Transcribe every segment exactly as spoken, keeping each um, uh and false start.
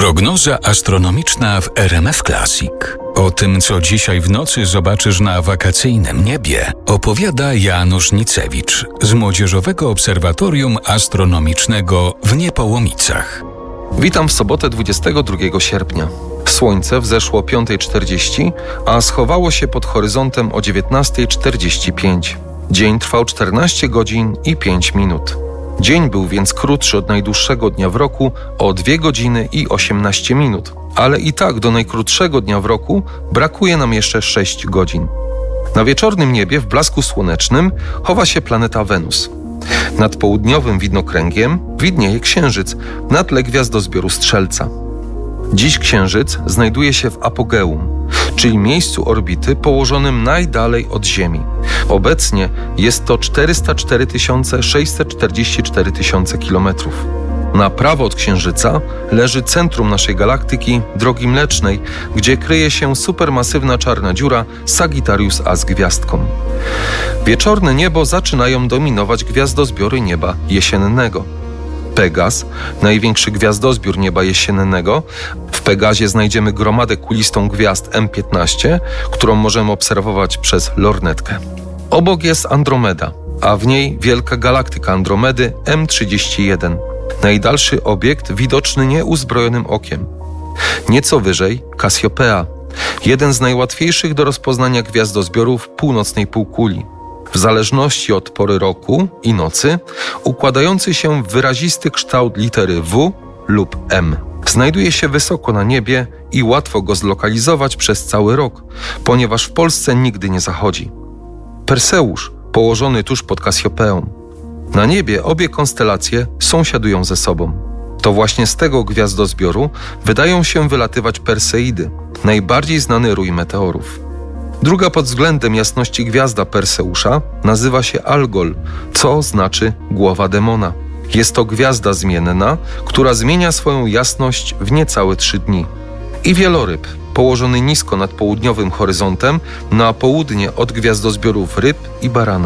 Prognoza astronomiczna w R M F Classic. O tym, co dzisiaj w nocy zobaczysz na wakacyjnym niebie, opowiada Janusz Nicewicz z Młodzieżowego Obserwatorium Astronomicznego w Niepołomicach. Witam w sobotę dwudziestego drugiego sierpnia. Słońce wzeszło o piąta czterdzieści, a schowało się pod horyzontem o dziewiętnasta czterdzieści pięć. Dzień trwał czternaście godzin i pięć minut. Dzień był więc krótszy od najdłuższego dnia w roku o dwie godziny i osiemnaście minut, ale i tak do najkrótszego dnia w roku brakuje nam jeszcze sześć godzin. Na wieczornym niebie w blasku słonecznym chowa się planeta Wenus. Nad południowym widnokręgiem widnieje Księżyc na tle gwiazdozbioru Strzelca. Dziś Księżyc znajduje się w apogeum, czyli miejscu orbity położonym najdalej od Ziemi. Obecnie jest to czterysta cztery tysiące sześćset czterdzieści cztery tysiące kilometrów. Na prawo od Księżyca leży centrum naszej galaktyki, Drogi Mlecznej, gdzie kryje się supermasywna czarna dziura Sagittarius A z gwiazdką. Wieczorne niebo zaczynają dominować gwiazdozbiory nieba jesiennego. Pegas, największy gwiazdozbiór nieba jesiennego. W Pegazie znajdziemy gromadę kulistą gwiazd M piętnaście, którą możemy obserwować przez lornetkę. Obok jest Andromeda, a w niej wielka galaktyka Andromedy M trzydzieści jeden. Najdalszy obiekt widoczny nieuzbrojonym okiem. Nieco wyżej Cassiopeia, jeden z najłatwiejszych do rozpoznania gwiazdozbiorów północnej półkuli. W zależności od pory roku i nocy, układający się w wyrazisty kształt litery W lub M. Znajduje się wysoko na niebie i łatwo go zlokalizować przez cały rok, ponieważ w Polsce nigdy nie zachodzi. Perseusz, położony tuż pod Cassiopeią. Na niebie obie konstelacje sąsiadują ze sobą. To właśnie z tego gwiazdozbioru wydają się wylatywać Perseidy, najbardziej znany rój meteorów. Druga pod względem jasności gwiazda Perseusza nazywa się Algol, co znaczy głowa demona. Jest to gwiazda zmienna, która zmienia swoją jasność w niecałe trzy dni. I wieloryb, położony nisko nad południowym horyzontem, na południe od gwiazdozbiorów Ryb i Barana.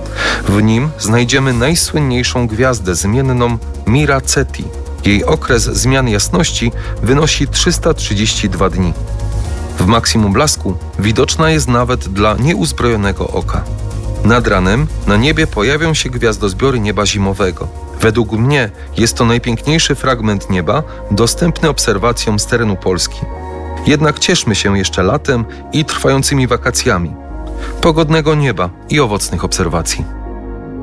W nim znajdziemy najsłynniejszą gwiazdę zmienną Mira Ceti. Jej okres zmian jasności wynosi trzysta trzydzieści dwa dni. W maksimum blasku widoczna jest nawet dla nieuzbrojonego oka. Nad ranem na niebie pojawią się gwiazdozbiory nieba zimowego. Według mnie jest to najpiękniejszy fragment nieba dostępny obserwacjom z terenu Polski. Jednak cieszmy się jeszcze latem i trwającymi wakacjami. Pogodnego nieba i owocnych obserwacji.